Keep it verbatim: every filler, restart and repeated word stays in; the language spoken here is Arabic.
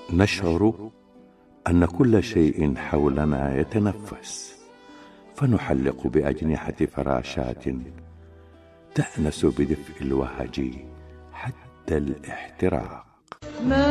نشعر أن كل شيء حولنا يتنفس، فنحلق بأجنحة فراشات تأنس بدفء الوهج حتى الاحتراق.